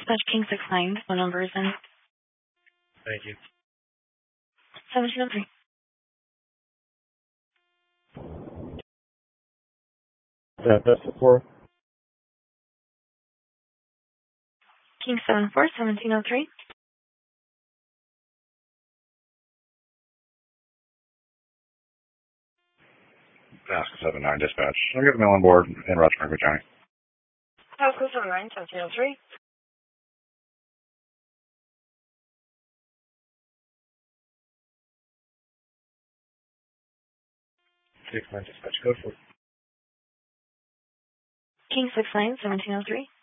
Dispatch King 69, phone number is in Thank you. 1703. That's the 4. King 74, 1703. Pasco 79 dispatch. I'll get the mail on board in Rochester County. Pasco 79, 1703. 69 dispatch code for King 69, 1703.